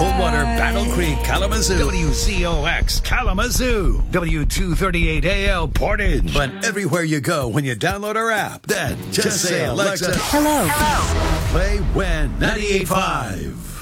Coldwater, Battle Creek, Kalamazoo. WCOX, Kalamazoo. W238AL, Portage. But everywhere you go when you download our app, then just say, Alexa, Hello. play When 98.5.